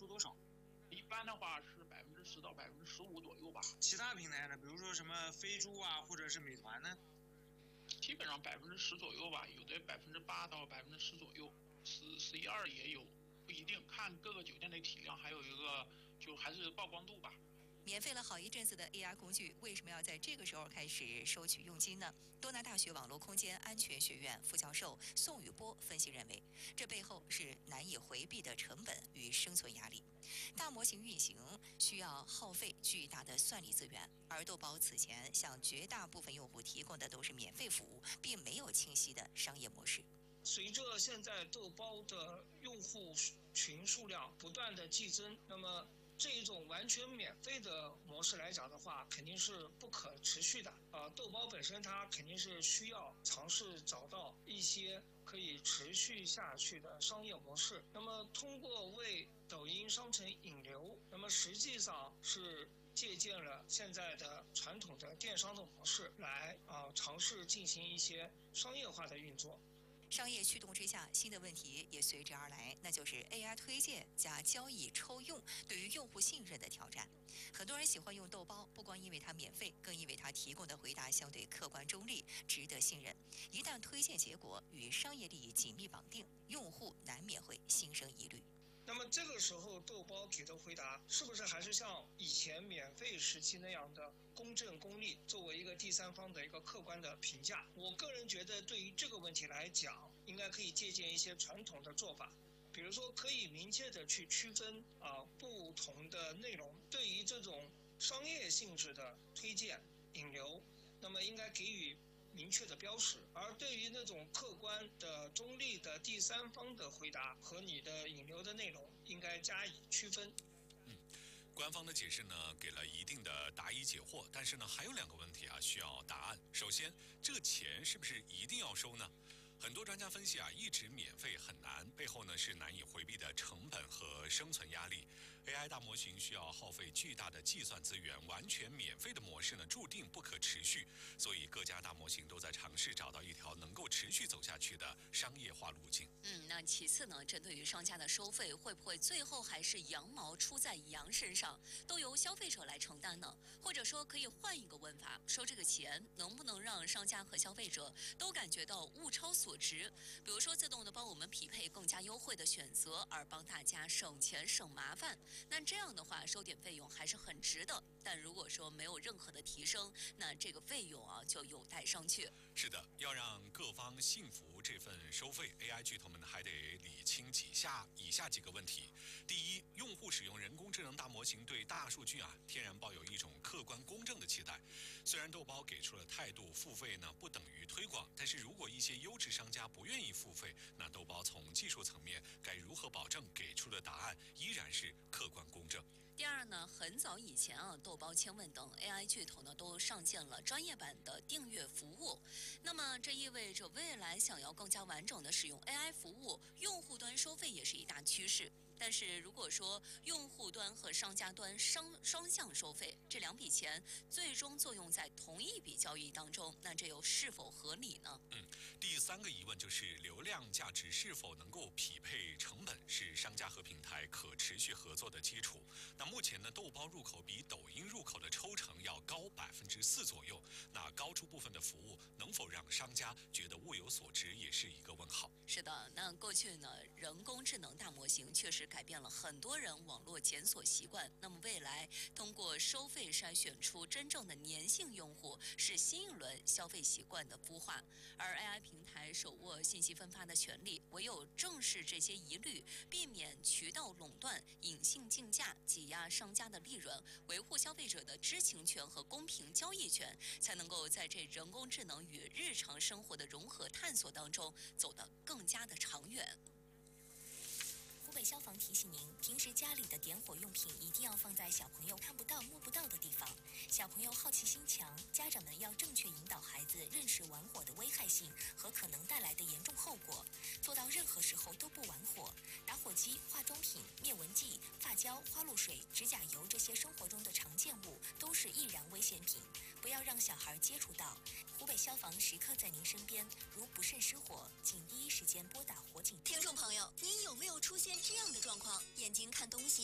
收多少？ 一般的话是10%到15%左右吧。 其他平台呢，比如说什么飞猪啊，或者是美团呢？ 基本上10%左右吧，有的8%到10%左右，11、2也有，不一定，看各个酒店的体量，还有一个就还是曝光度吧。 免费了好一阵子的 AI 工具，为什么要在这个时候开始收取佣金呢？多拿大学网络空间安全学院副教授宋宇波分析认为，这背后是难以回避的成本与生存压力。大模型运行需要耗费巨大的算力资源，而豆包此前向绝大部分用户提供的都是免费服务，并没有清晰的商业模式。 随着现在豆包的用户群数量不断的激增，那么这一种完全免费的模式来讲的话，肯定是不可持续的。豆包本身它肯定是需要尝试找到一些可以持续下去的商业模式。那么通过为抖音商城引流，那么实际上是借鉴了现在的传统的电商的模式来尝试进行一些商业化的运作。 商业驱动之下，新的问题也随之而来，那就是 AI 推荐加交易抽用对于用户信任的挑战。很多人喜欢用豆包，不光因为它免费，更因为它提供的回答相对客观中立，值得信任。一旦推荐结果与商业利益紧密绑定，用户难免会心生疑虑。 那么这个时候豆包给的回答是不是还是像以前免费时期那样的公正公立，作为一个第三方的一个客观的评价？我个人觉得对于这个问题来讲，应该可以借鉴一些传统的做法，比如说可以明确的去区分不同的内容。对于这种商业性质的推荐引流，那么应该给予明确的标识，而对于那种客观的中立的第三方的回答和你的引流的内容应该加以区分。 官方的解释呢，给了一定的答疑解惑，但是呢，还有2个问题需要答案。首先，这个钱是不是一定要收呢？很多专家分析一直免费很难，背后呢是难以回避的成本和生存压力。AI 大模型需要耗费巨大的计算资源，完全免费的模式呢注定不可持续，所以各家大模型都在尝试找到一条能够持续走下去的商业化路径。 那其次呢，针对于商家的收费，会不会最后还是羊毛出在羊身上，都由消费者来承担呢？或者说可以换一个问法，收这个钱能不能让商家和消费者都感觉到物超所值？比如说自动的帮我们匹配更加优惠的选择，而帮大家省钱省麻烦。那这样的话，收点费用还是很值的。但如果说没有任何的提升，那这个费用就有待商榷。 是的，要让各方信服这份收费 ，AI 巨头们还得理清以下几个问题。第一，用户使用人工智能大模型对大数据天然抱有一种客观公正的期待。虽然豆包给出了态度，付费呢不等于推广，但是如果一些优质商家不愿意付费，那豆包从技术层面该如何保证给出的答案依然是客观公正？ 第二呢，很早以前豆包、千问等 AI 巨头呢都上线了专业版的订阅服务。那么这意味着未来想要更加完整的使用 AI 服务，用户端收费也是一大趋势。但是如果说用户端和商家端双向收费，这2笔钱最终作用在同一笔交易当中，那这又是否合理呢？ 第3个疑问就是流量价值是否能够匹配成本，是商家和平台可持续合作的基础。那目前呢，豆包入口比抖音入口的抽成要高4%左右，那高出部分的服务能否让商家觉得物有所值，也是一个问号。 是的，那过去呢，人工智能大模型确实改变了很多人网络检索习惯。那么未来通过收费筛选出真正的粘性用户，是新一轮消费习惯的孵化。而 AI 平台手握信息分发的权利，唯有正视这些疑虑，避免渠道垄断、隐性竞价，挤压商家的利润，维护消费者的知情权和公平交易权，才能够在这人工智能与日常生活的融合探索当中走得更加的长远。 湖北消防提醒您，平时家里的点火用品一定要放在小朋友看不到、摸不到的地方。小朋友好奇心强，家长们要正确引导孩子认识玩火的危害性和可能带来的严重后果，做到任何时候都不玩火。打火机、化妆品、灭蚊剂、发胶、花露水、指甲油这些生活中的常见物都是易燃危险品，不要让小孩接触到。湖北消防时刻在您身边，如不慎失火，请第一时间拨打火警。 听众朋友，您有没有出现这样的状况？眼睛看东西